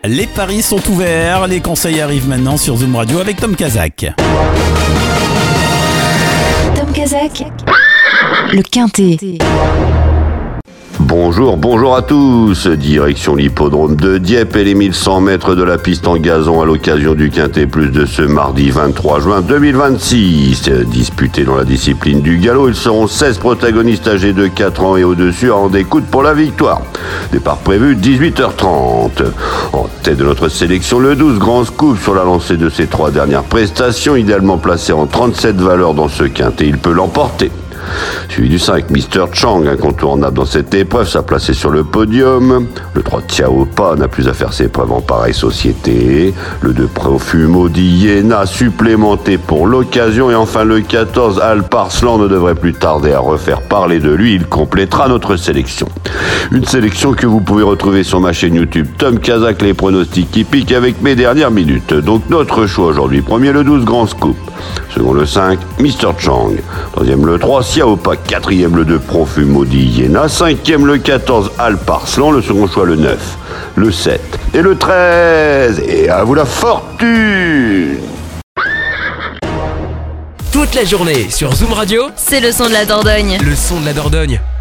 Les paris sont ouverts, les conseils arrivent maintenant sur Zoom Radio avec Tom Kazak. Tom Kazak, le Quintet. Bonjour à tous. Direction l'hippodrome de Dieppe et les 1100 mètres de la piste en gazon à l'occasion du Quintet Plus de ce mardi 23 juin 2026. Disputés dans la discipline du galop, ils seront 16 protagonistes âgés de 4 ans et au-dessus à rendre des coudes pour la victoire. Départ prévu 18h30. En tête de notre sélection, le 12 Grand Scoop sur la lancée de ses 3 dernières prestations, idéalement placé en 37 valeurs dans ce Quintet, il peut l'emporter. Suivi du 5, Mr. Chang, incontournable dans cette épreuve, s'a placé sur le podium. Le 3, Tiaopa, n'a plus à faire ses preuves en pareille société. Le 2, Profumo d'Iéna, supplémenté pour l'occasion. Et enfin le 14, Alparslan, ne devrait plus tarder à refaire parler de lui. Il complétera notre sélection. Une sélection que vous pouvez retrouver sur ma chaîne YouTube Tom Kazak, les pronostics hippiques avec mes dernières minutes. Donc notre choix aujourd'hui, premier le 12 Grand Scoop, second le 5 Mr. Chang, troisième le 3 Tiaopa, quatrième le 2 Profumo d'Iéna, cinquième le 14 Alparslan, le second choix le 9, le 7 et le 13. Et à vous la fortune! Toute la journée sur Zoom Radio, C'est le son de la Dordogne. le son de la Dordogne.